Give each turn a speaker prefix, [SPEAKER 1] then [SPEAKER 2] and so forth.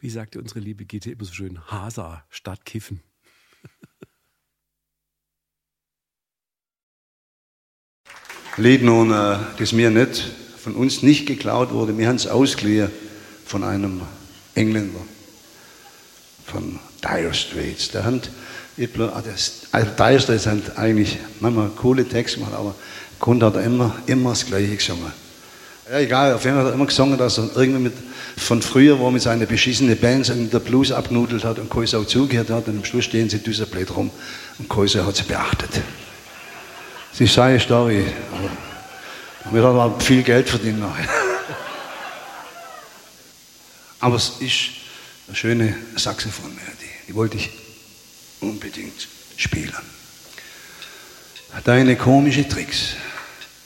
[SPEAKER 1] Wie sagte unsere liebe Gitte immer so schön, Hasa statt Kiffen.
[SPEAKER 2] Lied nun, das mir nicht, von uns nicht geklaut wurde, wir haben es ausgeliehen von einem Engländer, von Dire Straits. Der hat, also Dire Straits hat eigentlich manchmal coole Texte gemacht, aber Grund hat er immer das Gleiche gesungen. Ja, egal, auf jeden Fall hat er immer gesungen, dass er irgendwie von früher, wo er mit seinen beschissenen Bands der Blues abgenudelt hat und keine Sau zugehört hat, und am Schluss stehen sie düserblöd rum und keine Sau hat sie beachtet. Das ist seine Story, aber wir haben aber viel Geld verdient nachher. Aber es ist eine schöne Saxophonmelodie, die wollte ich unbedingt spielen. Deine komischen Tricks.